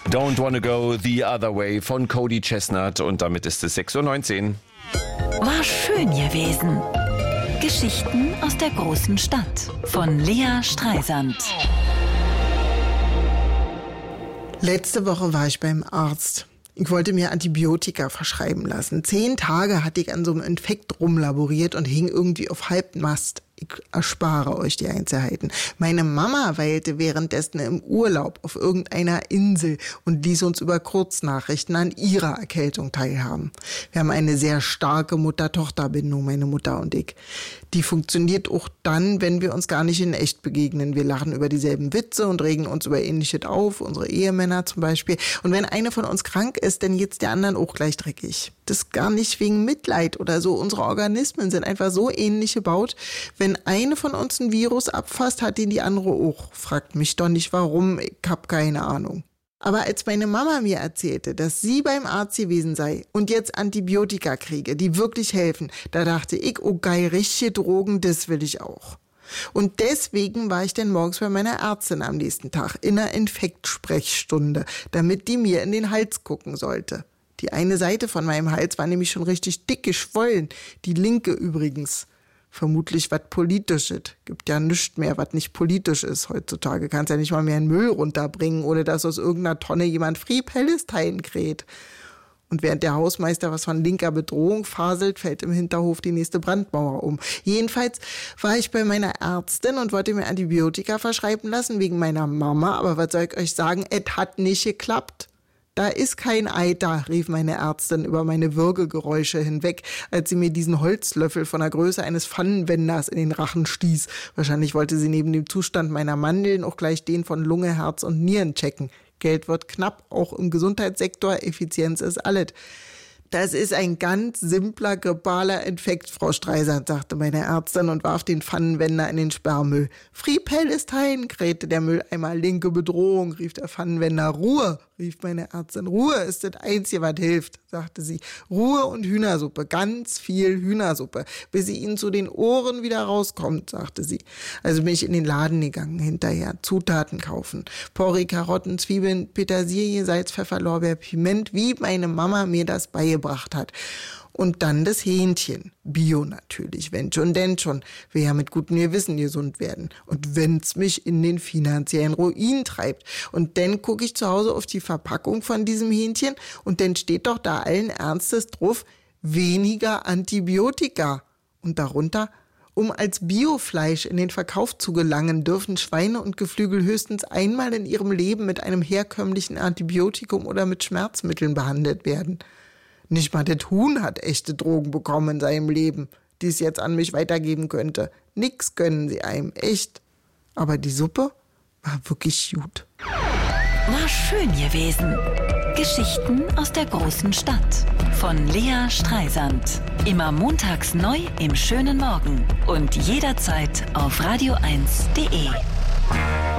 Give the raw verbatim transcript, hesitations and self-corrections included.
Don't Wanna Go the Other Way von Cody Chestnut und damit ist es sechs Uhr neunzehn. War schön gewesen. Geschichten aus der großen Stadt von Lea Streisand. Letzte Woche war ich beim Arzt. Ich wollte mir Antibiotika verschreiben lassen. Zehn Tage hatte ich an so einem Infekt rumlaboriert und hing irgendwie auf Halbmast. Ich erspare euch die Einzelheiten. Meine Mama weilte währenddessen im Urlaub auf irgendeiner Insel und ließ uns über Kurznachrichten an ihrer Erkältung teilhaben. Wir haben eine sehr starke Mutter-Tochter-Bindung, meine Mutter und ich. Die funktioniert auch dann, wenn wir uns gar nicht in echt begegnen. Wir lachen über dieselben Witze und regen uns über Ähnliches auf, unsere Ehemänner zum Beispiel. Und wenn eine von uns krank ist, dann geht's der anderen auch gleich dreckig. Das gar nicht wegen Mitleid oder so. Unsere Organismen sind einfach so ähnlich gebaut. Wenn eine von uns ein Virus abfasst, hat ihn die andere auch. Fragt mich doch nicht warum, ich hab keine Ahnung. Aber als meine Mama mir erzählte, dass sie beim Arzt gewesen sei und jetzt Antibiotika kriege, die wirklich helfen, da dachte ich, oh geil, richtige Drogen, das will ich auch. Und deswegen war ich dann morgens bei meiner Ärztin am nächsten Tag in einer Infektsprechstunde, damit die mir in den Hals gucken sollte. Die eine Seite von meinem Hals war nämlich schon richtig dick geschwollen, die linke übrigens. Vermutlich was Politisches. Gibt ja nichts mehr, was nicht politisch ist heutzutage. Kannst ja nicht mal mehr einen Müll runterbringen, ohne dass aus irgendeiner Tonne jemand Free Palestine kräht. Und während der Hausmeister was von linker Bedrohung faselt, fällt im Hinterhof die nächste Brandmauer um. Jedenfalls war ich bei meiner Ärztin und wollte mir Antibiotika verschreiben lassen wegen meiner Mama. Aber was soll ich euch sagen, es hat nicht geklappt. Da ist kein Eiter, rief meine Ärztin über meine Würgegeräusche hinweg, als sie mir diesen Holzlöffel von der Größe eines Pfannenwenders in den Rachen stieß. Wahrscheinlich wollte sie neben dem Zustand meiner Mandeln auch gleich den von Lunge, Herz und Nieren checken. Geld wird knapp, auch im Gesundheitssektor, Effizienz ist alles. Das ist ein ganz simpler, grippaler Infekt, Frau Streisand, sagte meine Ärztin und warf den Pfannenwender in den Sperrmüll. Free Palestine, krähte der Mülleimer. Linke Bedrohung, rief der Pfannenwender. Ruhe, rief meine Ärztin. Ruhe ist das Einzige, was hilft, sagte sie. Ruhe und Hühnersuppe, ganz viel Hühnersuppe, bis sie ihnen zu den Ohren wieder rauskommt, sagte sie. Also bin ich in den Laden gegangen hinterher, Zutaten kaufen. Porree, Karotten, Zwiebeln, Petersilie, Salz, Pfeffer, Lorbeer, Piment, wie meine Mama mir das beigebracht hat. Und dann das Hähnchen. Bio natürlich, wenn schon, denn schon. Will ja mit gutem Gewissen gesund werden. Und wenn's mich in den finanziellen Ruin treibt. Und dann gucke ich zu Hause auf die Verpackung von diesem Hähnchen und dann steht doch da allen Ernstes drauf, weniger Antibiotika. Und darunter, um als Biofleisch in den Verkauf zu gelangen, dürfen Schweine und Geflügel höchstens einmal in ihrem Leben mit einem herkömmlichen Antibiotikum oder mit Schmerzmitteln behandelt werden. Nicht mal das Huhn hat echte Drogen bekommen in seinem Leben, die es jetzt an mich weitergeben könnte. Nix gönnen sie einem, echt. Aber die Suppe war wirklich gut. War schön gewesen. Geschichten aus der großen Stadt von Lea Streisand. Immer montags neu im schönen Morgen und jederzeit auf radio eins punkt de.